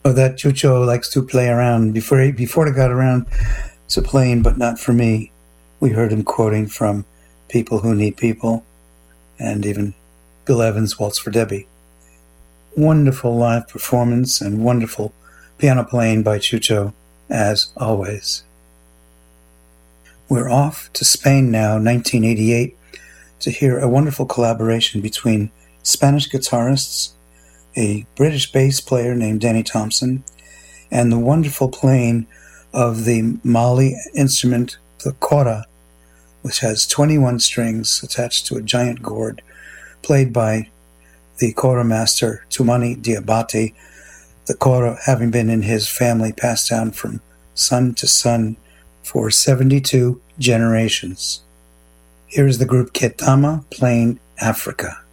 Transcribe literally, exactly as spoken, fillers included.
Oh, that Chucho likes to play around. Before he, before he got around to playing But Not For Me, we heard him quoting from People Who Need People and even Bill Evans' Waltz for Debbie. Wonderful live performance and wonderful piano playing by Chucho, as always. We're off to Spain now, nineteen eighty-eight, to hear a wonderful collaboration between Spanish guitarists, a British bass player named Danny Thompson, and the wonderful playing of the Mali instrument, the kora, which has twenty-one strings attached to a giant gourd, played by the kora master Toumani Diabate, the kora having been in his family passed down from son to son for seventy-two generations. Here is the group Ketama playing Africa.